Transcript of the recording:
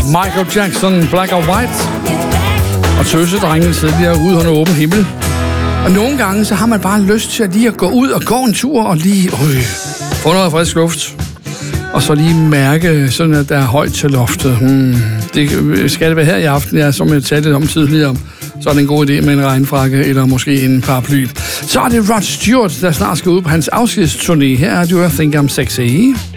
Michael Jackson, Black or White. Og tøsedrengene sidder der ude under åben himmel. Og nogle gange, så har man bare lyst til at lige at gå ud og gå en tur og lige få noget frisk luft. Og så lige mærke, sådan at der er højt til loftet. Det skal det være her i aften, ja, som jeg talte om tidligere. Så er det en god idé med en regnfrakke eller måske en paraply. Så er det Rod Stewart, der snart skal ud på hans afskedsturné. Her er Do I Think I'm Sexy.